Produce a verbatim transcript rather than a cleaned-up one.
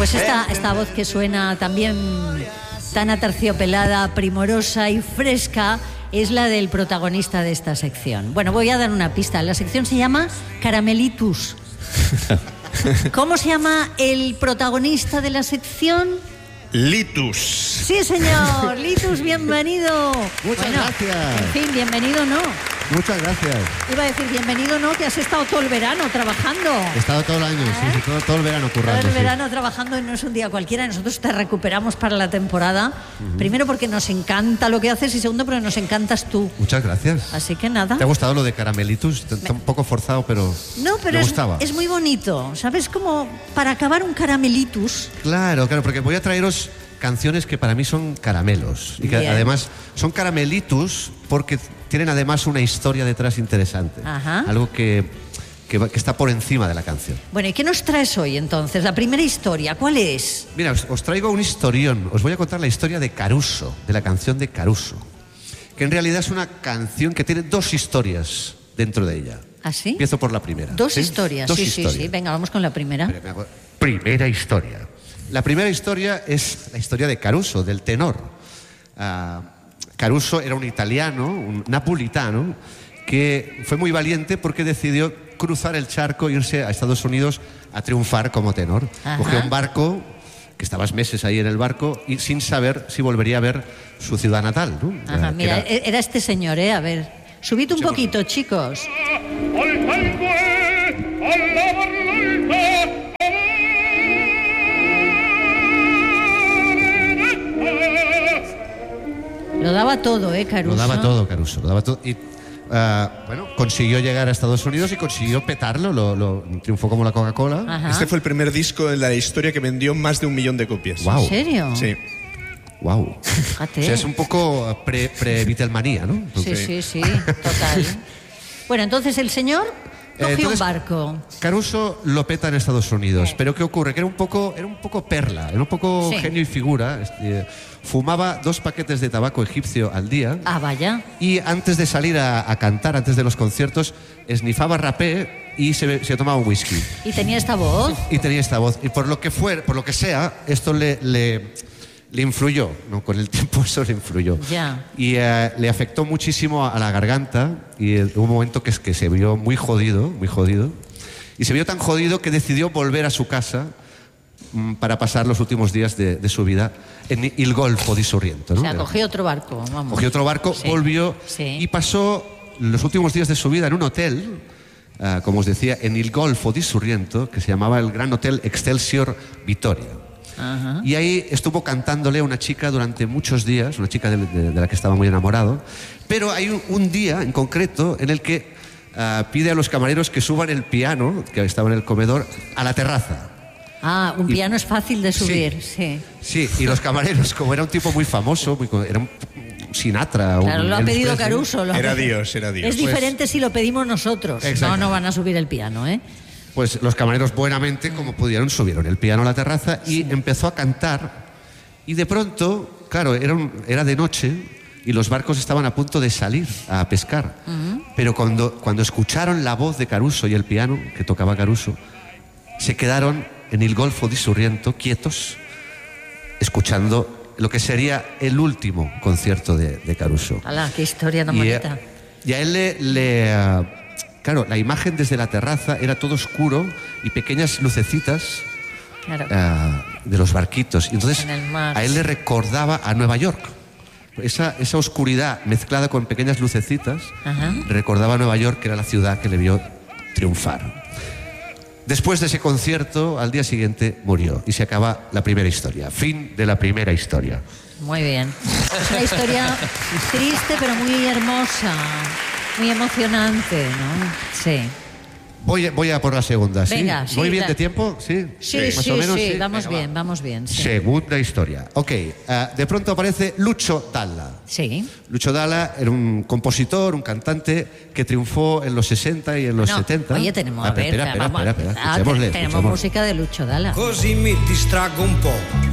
Pues esta, esta voz que suena también tan aterciopelada, primorosa y fresca es la del protagonista de esta sección. Bueno, voy a dar una pista. La sección se llama Caramelitus. ¿Cómo se llama el protagonista de la sección? Litus. Sí, señor. Litus, bienvenido. Muchas bueno, gracias. En fin, bienvenido no. Muchas gracias. Iba a decir bienvenido no, que has estado todo el verano trabajando. He estado todo el año, ¿Eh? sí, sí, todo, todo el verano currando. Todo el sí. verano trabajando y no es un día cualquiera. Nosotros te recuperamos para la temporada. Uh-huh. Primero porque nos encanta lo que haces y segundo porque nos encantas tú. Muchas gracias. Así que nada. ¿Te ha gustado lo de Caramelitus? Está un poco forzado, pero no, pero me es, gustaba. Es muy bonito. ¿Sabes? Como para acabar un Caramelitus. Claro, claro, porque voy a traeros canciones que para mí son caramelos y que Bien. además son caramelitus porque tienen además una historia detrás interesante. Ajá. Algo que, que, que está por encima de la canción. Bueno, ¿y qué nos traes hoy entonces? La primera historia, ¿cuál es? Mira, os, os traigo un historión. Os voy a contar la historia de Caruso, de la canción de Caruso, que en realidad es una canción que tiene dos historias dentro de ella. ¿Ah, sí? Empiezo por la primera. Dos ¿sí? historias, dos sí, historias. sí, sí. Venga, vamos con la primera. Primera historia. La primera historia es la historia de Caruso, del tenor. Uh, Caruso era un italiano, un napolitano, que fue muy valiente porque decidió cruzar el charco e irse a Estados Unidos a triunfar como tenor. Ajá. Cogió un barco, que estabas meses ahí en el barco, y sin saber si volvería a ver su ciudad natal, ¿no? Ajá, uh, mira, era... era este señor, ¿eh? A ver, subid un poquito, chicos. Lo daba todo, ¿eh, Caruso? Lo daba todo, Caruso, lo daba todo. Y, uh, bueno, consiguió llegar a Estados Unidos y consiguió petarlo, lo, lo triunfó como la Coca-Cola. Ajá. Este fue el primer disco de la historia que vendió más de un millón de copias. Wow. ¿En serio? Sí. Wow. Fíjate. O sea, es un poco pre, pre-Beatlemanía, ¿no? Sí, sí, sí, total. Bueno, entonces el señor cogió Entonces, un barco. Caruso lo peta en Estados Unidos, pero ¿qué ocurre? Que era un poco, era un poco perla, era un poco Sí. genio y figura. Este, fumaba dos paquetes de tabaco egipcio al día. Ah, vaya. Y antes de salir a, a cantar, antes de los conciertos, esnifaba rapé y se, se tomaba un whisky. Y tenía esta voz. Y tenía esta voz. Y por lo que fue, por lo que sea, esto le, le, le influyó, ¿no? Con el tiempo eso le influyó. Ya. Y eh, le afectó muchísimo a la garganta y eh, hubo un momento que, que se vio muy jodido, muy jodido. Y se vio tan jodido que decidió volver a su casa mm, para pasar los últimos días de, de su vida en Il Golfo di Sorrento, ¿no? O sea, cogió otro barco, vamos. Cogió otro barco, Sí. volvió Sí. y pasó los últimos días de su vida en un hotel, uh, como os decía, en Il Golfo di Sorrento, que se llamaba el Gran Hotel Excelsior Vittoria. Ajá. Y ahí estuvo cantándole a una chica durante muchos días, una chica de, de, de la que estaba muy enamorado. Pero hay un, un día en concreto en el que uh, pide a los camareros que suban el piano, que estaba en el comedor, a la terraza. Ah, un Y- piano es fácil de subir, sí. Sí, y los camareros, como era un tipo muy famoso, muy, era un Sinatra. Claro, un lo ha Elvis pedido Presley. Caruso. Lo ha Era pedido. Dios, era Dios. Es diferente si lo pedimos nosotros. Exacto. No, no van a subir el piano, ¿eh? Pues los camareros buenamente, como pudieron, subieron el piano a la terraza y empezó a cantar. Y de pronto, claro, era, un- era de noche y los barcos estaban a punto de salir a pescar. Ujú. Pero cuando, cuando escucharon la voz de Caruso y el piano que tocaba Caruso, se quedaron en Il Golfo di Sorrento, quietos, escuchando lo que sería el último concierto de, de Caruso. Alá, qué historia tan Y, bonita. eh, y a él le... le, ah, claro, la imagen desde la terraza era todo oscuro y pequeñas lucecitas Claro. ah, de los barquitos. Y entonces En el mar. a él le recordaba a Nueva York. Esa, esa oscuridad mezclada con pequeñas lucecitas Ajá. recordaba a Nueva York, que era la ciudad que le vio triunfar. Después de ese concierto, al día siguiente murió y se acaba la primera historia. Fin de la primera historia. Muy bien. Es una historia triste, pero muy hermosa. Muy emocionante, ¿no? Sí. Voy, voy a por la segunda, ¿sí? Venga, sí, ¿Voy bien da- de tiempo? ¿Sí? Sí, Más sí, o menos, sí, sí. vamos Venga, bien, va. vamos bien. Sí. Segunda historia. Ok, ah, de pronto aparece Lucio Dalla. Sí. Lucio Dalla era un compositor, un cantante que triunfó en los sesenta y en los No, setenta. Oye, tenemos, Ah, a ver, espera, espera, vamos- espera, espera, ah, escuchémosle, tenemos escuchémosle. música de Lucio Dalla. Così mi distraggo un po',